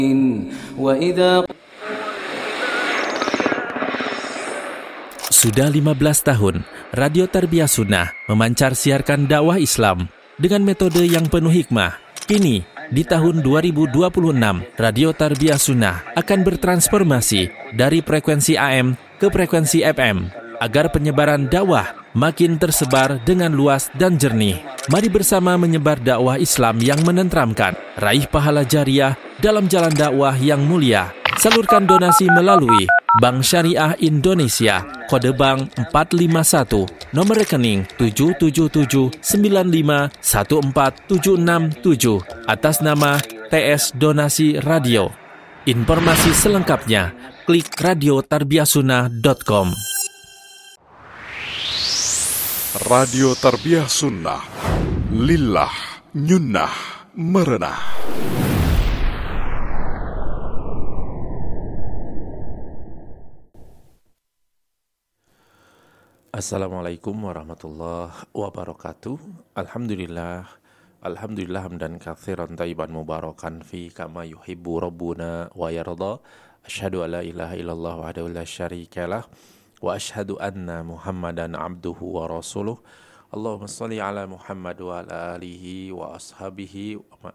وإذا Sudah 15 tahun, Radio Tarbiyah Sunnah memancar siarkan dakwah Islam dengan metode yang penuh hikmah. Kini, di tahun 2026, Radio Tarbiyah Sunnah akan bertransformasi dari frekuensi AM ke frekuensi FM agar penyebaran dakwah makin tersebar dengan luas dan jernih. Mari bersama menyebar dakwah Islam yang menenteramkan, raih pahala jariah dalam jalan dakwah yang mulia. Salurkan donasi melalui Bank Syariah Indonesia, kode bank 451, nomor rekening 777951476 atas nama TS Donasi Radio. Informasi selengkapnya, klik radiotarbiyahsunnah.com. Radio Tarbiyah Sunnah, lillah, nyunnah, merenah. Assalamualaikum warahmatullahi wabarakatuh. Alhamdulillah hamdan katsiran thayyiban mubarakan fi kama yuhibbu rabbuna wa yarda. Asyhadu an la ilaha illallah wahdahu la syarikalah wa asyhadu anna Muhammadan abduhu wa rasuluh. Allahumma shalli ala Muhammad wa ala alihi wa ashabihi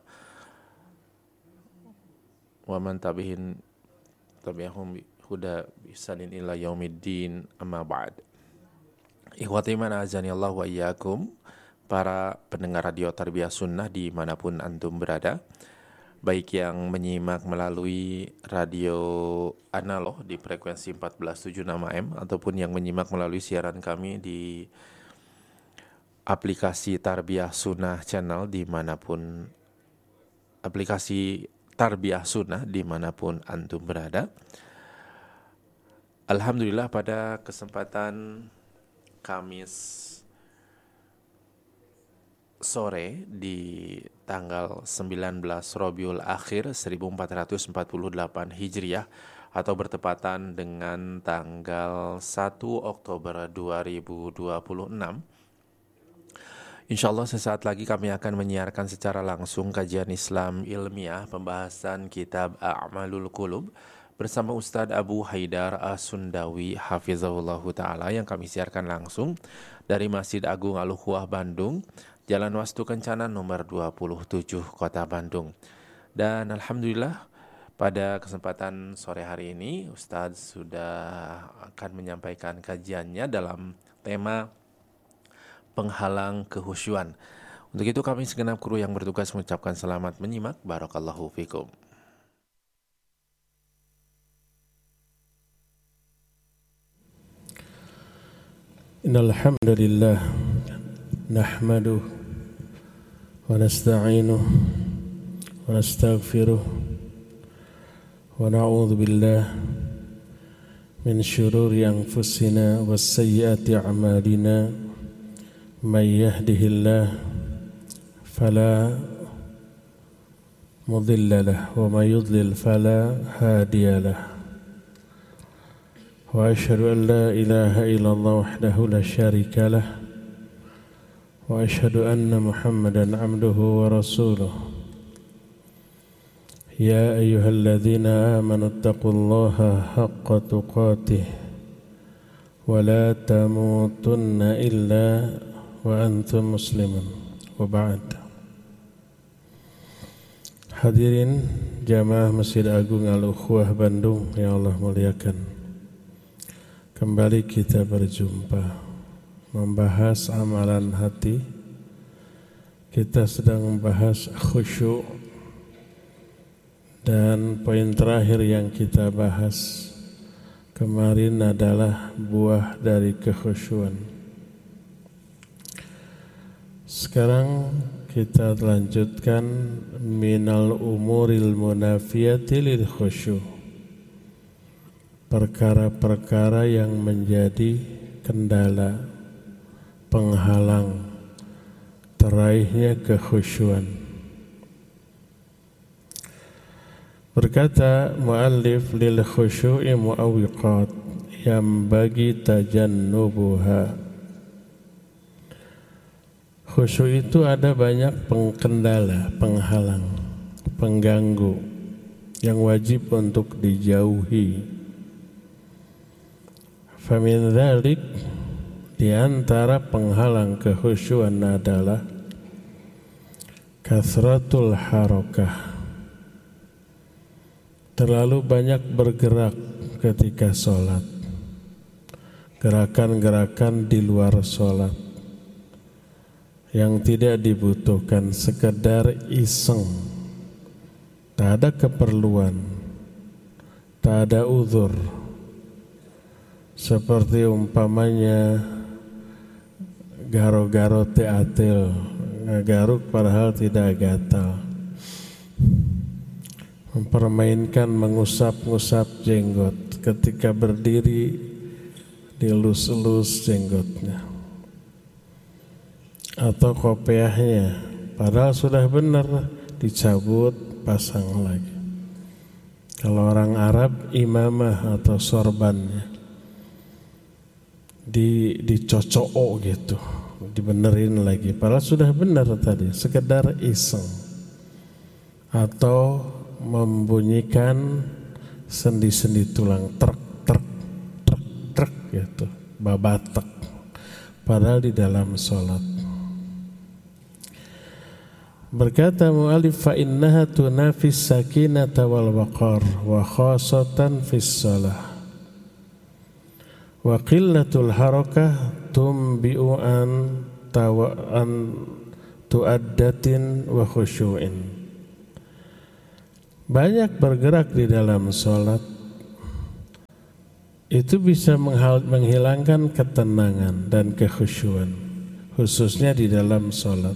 wa man tabi'ahum bi huda bi ihsanin ila yaumiddin, amma ba'd. Ikhwati man azani Allah wa iyyakum, para pendengar Radio Tarbiyah Sunnah dimanapun antum berada, baik yang menyimak melalui radio analog di frekuensi 1476 AM ataupun yang menyimak melalui siaran kami di aplikasi Tarbiyah Sunnah Channel dimanapun, aplikasi Tarbiyah Sunnah dimanapun antum berada. Alhamdulillah, pada kesempatan Kamis sore di tanggal 19 Rabiul Akhir 1448 Hijriah atau bertepatan dengan tanggal 1 Oktober 2026, InsyaAllah sesaat lagi kami akan menyiarkan secara langsung kajian Islam ilmiah pembahasan kitab A'malul Qulub bersama Ustadz Abu Haidar As-Sundawi hafizahullahu ta'ala, yang kami siarkan langsung dari Masjid Agung Al-Ukhuwah Bandung, Jalan Wastu Kencana nomor 27 Kota Bandung. Dan Alhamdulillah pada kesempatan sore hari ini Ustadz sudah akan menyampaikan kajiannya dalam tema penghalang kehusyuan. Untuk itu kami segenap kru yang bertugas mengucapkan selamat menyimak. Barakallahu fikum. Innal hamdalillah nahmaduhu wa nasta'inuhu wa nastaghfiruh wa na'udzu billahi min syururi anfusina wa sayyiati a'malina. May yahdihillahu fala mudilla lahu wa may yudlil fala hadiya lahu. Wa asyhadu an la ilaha illallah wahdahu la syarika lah wa asyhadu anna Muhammadan abduhu wa rasuluh. Ya ayyuhalladzina amanu taqullaha haqqa tuqatih wa la tamutunna illa wa antum muslimun, wa ba'd. Hadirin jamaah Masjid Agung Al-Ukhuwah Bandung yang Allah muliakan, kembali kita berjumpa membahas amalan hati. Kita sedang membahas khusyuk, dan poin terakhir yang kita bahas kemarin adalah buah dari kekhusyuan. Sekarang kita lanjutkan minal umuril munafiyati lil khusyuk, perkara-perkara yang menjadi kendala, penghalang teraihnya kekhusyuan. Berkata muallif, lil khusyu'i mu'awwiqat yang bagi tajannubuha. Khusyuk itu ada banyak pengkendala, penghalang, pengganggu yang wajib untuk dijauhi. Famin dzalik, di antara penghalang kekhusyuan adalah kasratul harakah, terlalu banyak bergerak ketika sholat, gerakan-gerakan di luar sholat yang tidak dibutuhkan, sekedar iseng, tak ada keperluan, tak ada uzur. Seperti umpamanya garo-garo teatil, garuk padahal tidak gatal, mempermainkan mengusap-ngusap jenggot, ketika berdiri dilus-elus jenggotnya atau kopiahnya, padahal sudah benar, dicabut pasang lagi. Kalau orang Arab imamah atau sorbannya dicocok gitu, dibenerin lagi, padahal sudah benar tadi, sekedar iseng. Atau membunyikan sendi-sendi tulang, trek trek trek trek gitu, babatak, padahal di dalam sholat. Berkata mu'alif, fa innaha tunafis sakinata wal waqar wa khasatan fis shalah. Wa qillatul harakah tumbi'u an tuaddatin wa khusyu'in. Banyak bergerak di dalam sholat itu bisa menghilangkan ketenangan dan kekhusyuan, khususnya di dalam sholat.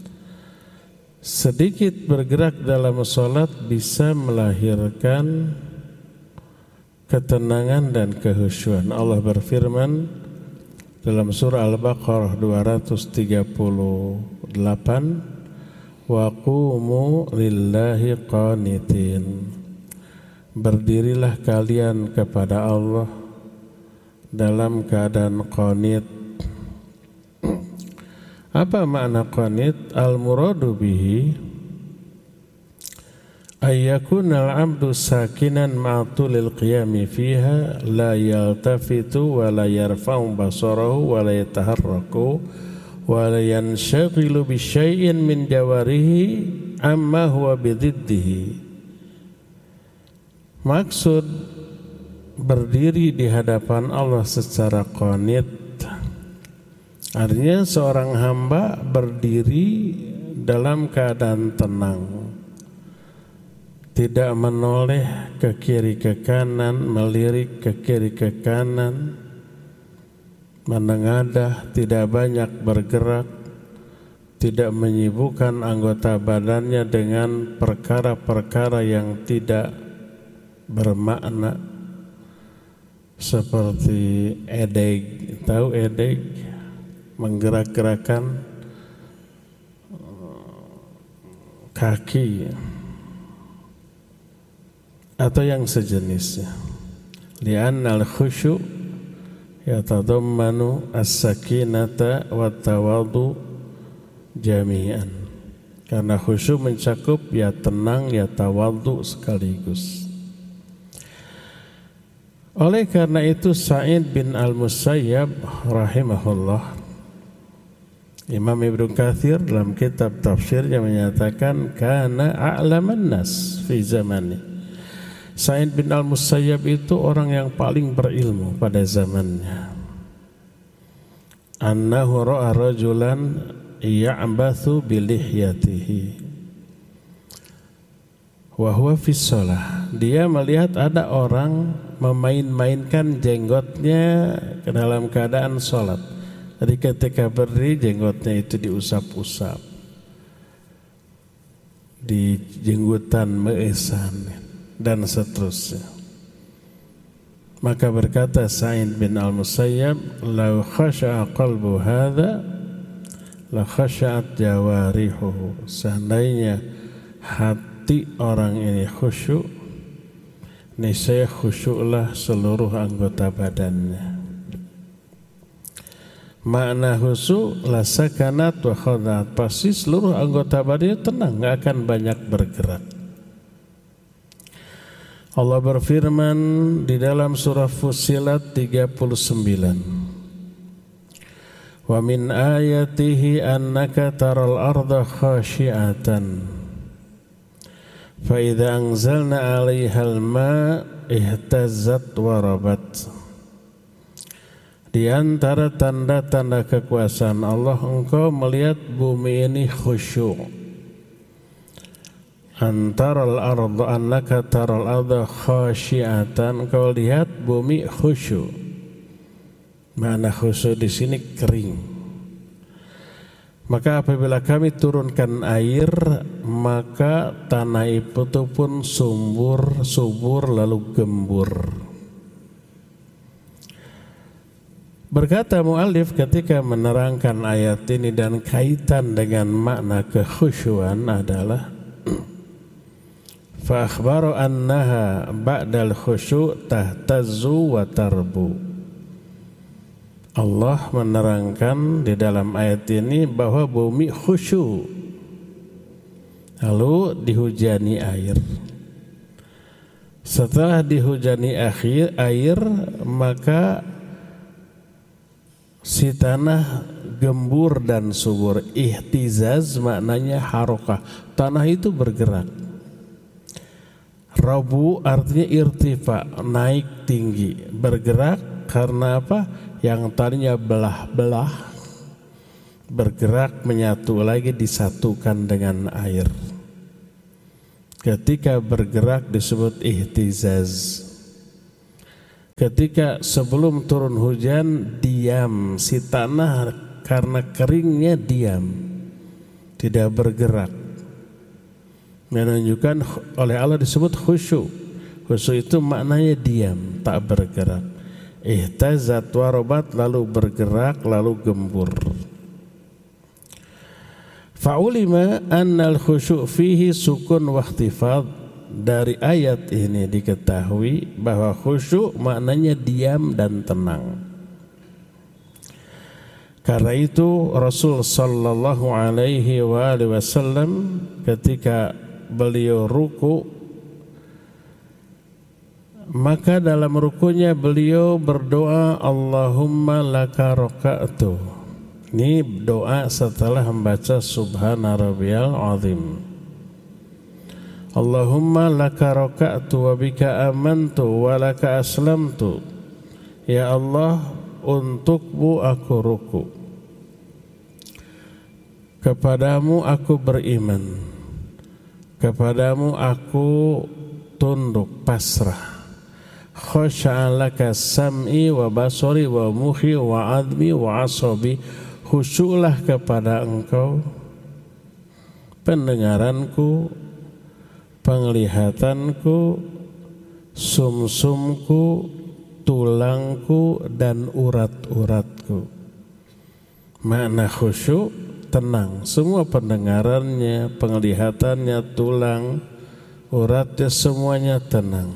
Sedikit bergerak dalam sholat bisa melahirkan ketenangan dan kekhusyuan. Allah berfirman dalam surah Al-Baqarah 238, wa qumu lillahi qanitin, berdirilah kalian kepada Allah dalam keadaan qanit. Apa makna qanit? Al-muradu bihi ayyakuna al-'abdu sakinan ma'tulil qiyami fiha la yaltafitu wa la yarfa'u basarahu wa la yataharraku wa la yanshaghilu bi syai'in min jawarihi amma huwa bididdihi. Maksud berdiri di hadapan Allah secara qanit artinya seorang hamba berdiri dalam keadaan tenang, tidak menoleh ke kiri ke kanan, melirik ke kiri ke kanan, menengadah, tidak banyak bergerak, tidak menyibukkan anggota badannya dengan perkara-perkara yang tidak bermakna, seperti edeg, tahu edeg, menggerak-gerakan kaki atau yang sejenisnya. Li'anna al-khusyu' yatadammanu as-sakinata wa tawadu jami'an. Karena khusyuk mencakup ya tenang ya tawadu sekaligus. Oleh karena itu Sa'id bin Al-Musayyab rahimahullah, Imam Ibnu Katsir dalam kitab tafsirnya menyatakan kana a'laman nas fi zamani. Sa'id bin Al-Musayyab itu orang yang paling berilmu pada zamannya. Annahu ra'a rajulan ya'bathu bi lihyatihi wa huwa fi shalah. Dia melihat ada orang memain-mainkan jenggotnya ke dalam keadaan sholat. Jadi ketika berdiri jenggotnya itu diusap-usap, di jenggutan meesan dan seterusnya. Maka berkata Sa'id bin Al-Musayyab, "Lau khasha'a qalbu hadza la khasha'at jawarihuhu." Seandainya hati orang ini khusyuk, niscaya khusyuklah seluruh anggota badannya. Makna khusyuk la sakanat wa khadat, pasti seluruh anggota badannya tenang, enggak akan banyak bergerak. Allah berfirman di dalam surah Fussilat 39. Wa min ayatihi annaka taral arda khashi'atan fa idza anzalna 'alaihal ma' ihtazzat wa rabat. Di antara tanda-tanda kekuasaan Allah, engkau melihat bumi ini khusyuk. Antaral arda annaka taral arda khashi'atan, kau lihat bumi khusyuk. Makna khusyuk di sini kering. Maka apabila kami turunkan air, maka tanah itu pun subur lalu gembur. Berkata mu'allif ketika menerangkan ayat ini dan kaitan dengan makna kekhusyuan adalah fa akhbaru annaha ba'dal khusyu' tahtazzu wa tarbu. Allah menerangkan di dalam ayat ini bahwa bumi khusyuk lalu dihujani air. Setelah dihujani air, maka si tanah gembur dan subur. Ihtizaz maknanya harokah, tanah itu bergerak. Rabu artinya irtifa, naik tinggi, bergerak karena apa? Yang tadinya belah-belah bergerak menyatu lagi, disatukan dengan air. Ketika bergerak disebut ihtizaz. Ketika sebelum turun hujan diam, si tanah karena keringnya diam, tidak bergerak, menunjukkan oleh Allah disebut khusyuk. Khusyuk itu maknanya diam, tak bergerak. Ihtazat warabat, lalu bergerak lalu gembur. Fa'ulima annal khusyuk fihi sukun wa ikhtifad. Dari ayat ini diketahui bahwa khusyuk maknanya diam dan tenang. Karena itu Rasul sallallahu alaihi wasallam ketika beliau ruku, maka dalam rukunya beliau berdoa Allahumma laka raka'tu. Ini doa setelah membaca Subhana rabbiyal azim. Allahumma laka raka'tu wa bika amantu wa laka aslamtu. Ya Allah, untukmu aku ruku, kepadamu aku beriman, kepadamu aku tunduk pasrah. Khusya'alaka sam'i wa basari wa mukhi wa admi wa asabi. Khusyuklah kepada engkau pendengaranku, penglihatanku, sumsumku, tulangku, dan urat-uratku. Makna khusyuk tenang, semua pendengarannya, penglihatannya, tulang, uratnya semuanya tenang.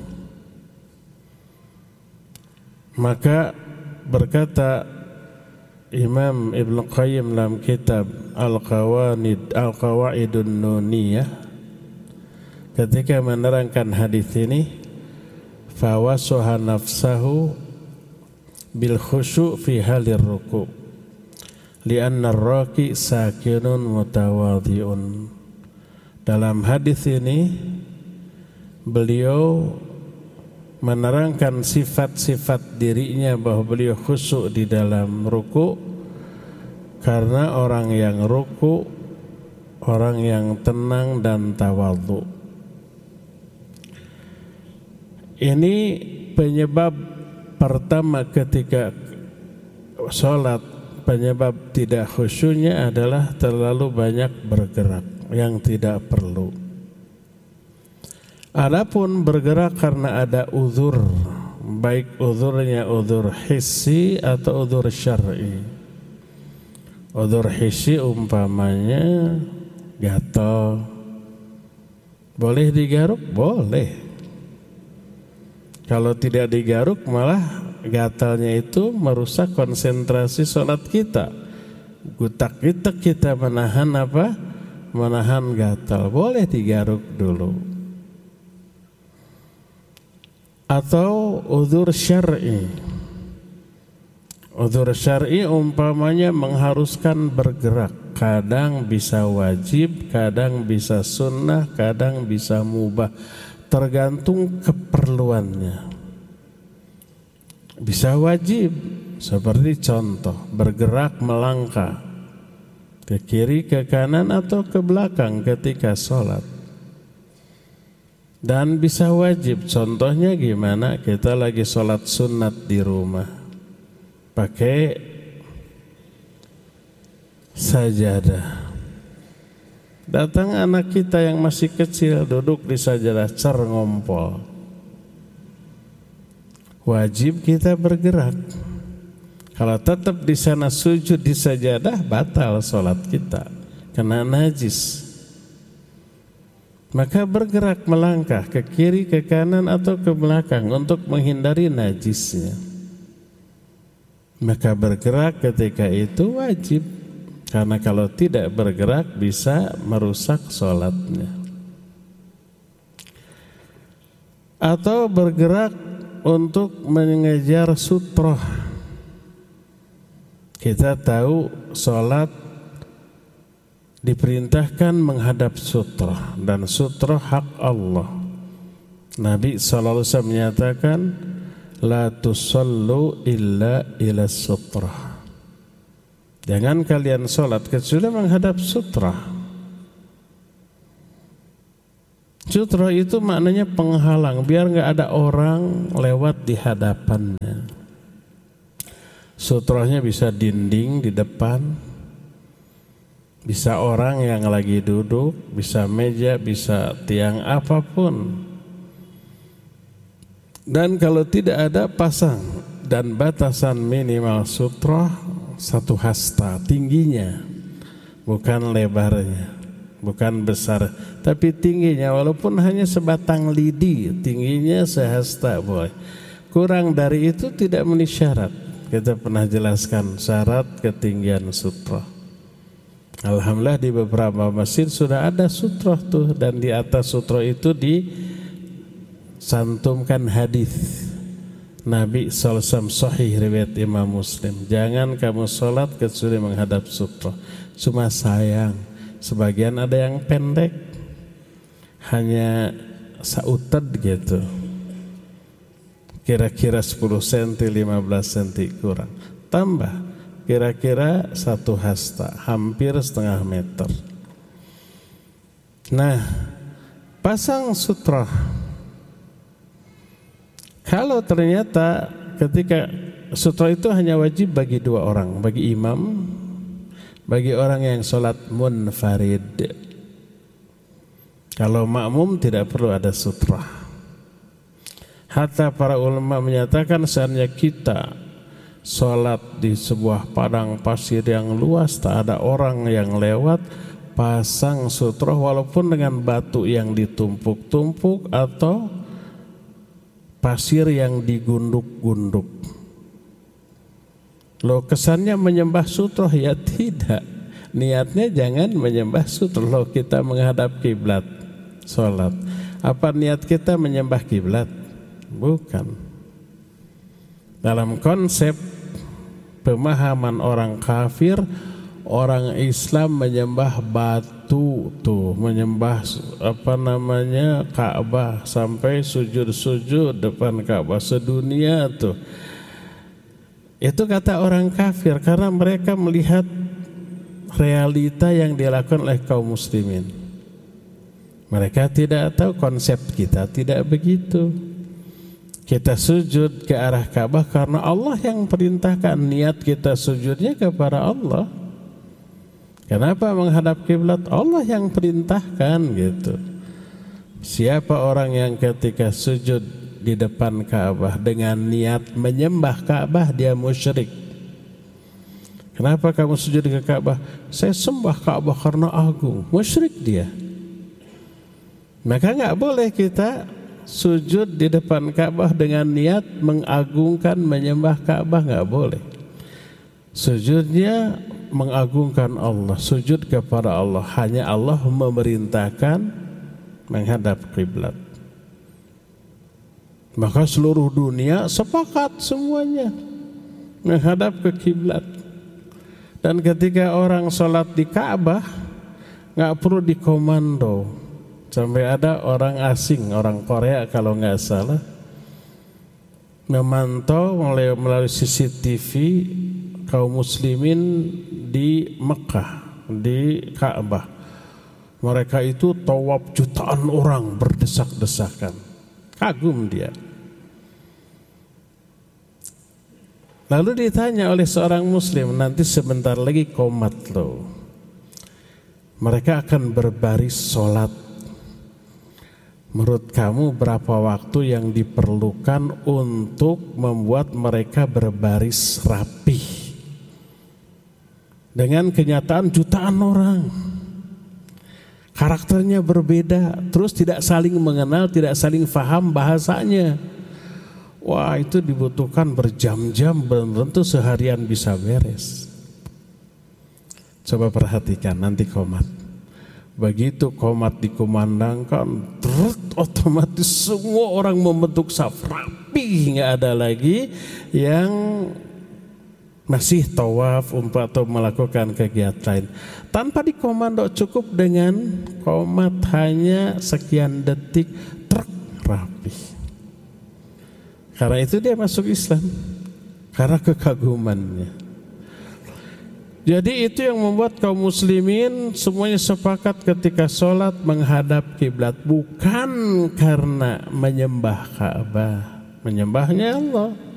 Maka berkata Imam Ibn Qayyim dalam kitab Al-Qawaidun Nuniyah ketika menerangkan hadis ini, fawasaha nafsahu bil khusyu' fi halir ruku' li'anna ar-raki sakinun mutawadhi'un. Dalam hadis ini beliau menerangkan sifat-sifat dirinya bahwa beliau khusyuk di dalam ruku karena orang yang ruku orang yang tenang dan tawadhu. Ini penyebab pertama ketika sholat, penyebab tidak khusyuknya adalah terlalu banyak bergerak yang tidak perlu. Adapun bergerak karena ada uzur, baik uzurnya uzur hissi atau uzur syar'i. Uzur hissi umpamanya gatal, boleh digaruk? Boleh. Kalau tidak digaruk malah gatalnya itu merusak konsentrasi sholat kita. Gutak-gutak kita menahan apa? Menahan gatal. Boleh digaruk dulu. Atau udzur syar'i. Udzur syar'i umpamanya mengharuskan bergerak, kadang bisa wajib, kadang bisa sunnah, kadang bisa mubah, tergantung keperluannya. Bisa wajib, seperti contoh bergerak melangkah ke kiri, ke kanan atau ke belakang ketika sholat. Dan bisa wajib, contohnya gimana? Kita lagi sholat sunat di rumah, pakai sajadah. Datang anak kita yang masih kecil, duduk di sajadah, ngompol. Wajib kita bergerak. Kalau tetap di sana sujud di sajadah, batal sholat kita, kena najis. Maka bergerak melangkah ke kiri, ke kanan atau ke belakang untuk menghindari najisnya. Maka bergerak ketika itu wajib, karena kalau tidak bergerak bisa merusak sholatnya. Atau bergerak untuk mengejar sutroh. Kita tahu sholat diperintahkan menghadap sutroh, dan sutroh hak Allah. Nabi SAW menyatakan, la tusallu illa ila sutroh. Jangan kalian sholat kecuali menghadap sutroh. Sutroh itu maknanya penghalang, biar nggak ada orang lewat di hadapannya. Sutrohnya bisa dinding di depan, bisa orang yang lagi duduk, bisa meja, bisa tiang apapun. Dan kalau tidak ada, pasang. Dan batasan minimal sutroh 1 hasta tingginya, bukan lebarnya, bukan besar, tapi tingginya. Walaupun hanya sebatang lidi, tingginya sehasta boleh. Kurang dari itu tidak memenuhi syarat. Kita pernah jelaskan syarat ketinggian sutroh. Alhamdulillah di beberapa masjid sudah ada sutroh tuh, dan di atas sutroh itu disantumkan hadis Nabi SAW sahih riwayat Imam Muslim. Jangan kamu sholat kecuali menghadap sutroh. Cuma sayang, sebagian ada yang pendek, hanya sautad gitu, kira-kira 10 cm, 15 cm kurang. Tambah kira-kira 1 hasta, hampir setengah meter. Nah, pasang sutroh. Kalau ternyata ketika sutroh itu hanya wajib bagi 2 orang, bagi imam, bagi orang yang sholat munfarid. Kalau makmum tidak perlu ada sutroh. Hatta para ulama menyatakan seandainya kita sholat di sebuah padang pasir yang luas, tak ada orang yang lewat, pasang sutroh walaupun dengan batu yang ditumpuk-tumpuk atau pasir yang digunduk-gunduk. Loh, kesannya menyembah sutroh? Ya tidak. Niatnya jangan menyembah sutroh. Loh, kita menghadap kiblat sholat. Apa niat kita menyembah kiblat? Bukan. Dalam konsep pemahaman orang kafir, orang Islam menyembah batu tuh, menyembah Ka'bah, sampai sujud-sujud depan Ka'bah sedunia tuh. Itu kata orang kafir karena mereka melihat realita yang dilakukan oleh kaum muslimin. Mereka tidak tahu konsep kita tidak begitu. Kita sujud ke arah Ka'bah karena Allah yang perintahkan, niat kita sujudnya kepada Allah. Kenapa menghadap kiblat? Allah yang perintahkan gitu. Siapa orang yang ketika sujud di depan Ka'bah dengan niat menyembah Ka'bah, dia musyrik. Kenapa kamu sujud ke Ka'bah? Saya sembah Ka'bah karena agung. Musyrik dia. Maka enggak boleh kita sujud di depan Ka'bah dengan niat mengagungkan menyembah Ka'bah, enggak boleh. Sujudnya mengagungkan Allah, sujud kepada Allah. Hanya Allah memerintahkan menghadap kiblat. Maka seluruh dunia sepakat semuanya menghadap ke kiblat. Dan ketika orang sholat di Ka'bah nggak perlu dikomando. Sampai ada orang asing, orang Korea kalau nggak salah, memantau melalui CCTV kaum muslimin di Mekah, di Ka'bah. Mereka itu tawaf jutaan orang berdesak-desakan. Kagum dia. Lalu ditanya oleh seorang muslim, nanti sebentar lagi qomat loh. Mereka akan berbaris sholat. Menurut kamu berapa waktu yang diperlukan untuk membuat mereka berbaris rapi? Dengan kenyataan jutaan orang. Karakternya berbeda, terus tidak saling mengenal, tidak saling faham bahasanya. Wah, itu dibutuhkan berjam-jam, belum tentu seharian bisa beres. Coba perhatikan nanti qomat. Begitu qomat dikumandangkan, otomatis semua orang membentuk saf rapi, nggak ada lagi yang masih tawaf atau melakukan kegiatan lain. Tanpa dikomando, cukup dengan qomat hanya sekian detik, rapi. Karena itu dia masuk Islam, karena kekagumannya. Jadi itu yang membuat kaum muslimin semuanya sepakat ketika sholat menghadap kiblat, bukan karena menyembah Ka'bah, menyembahnya Allah.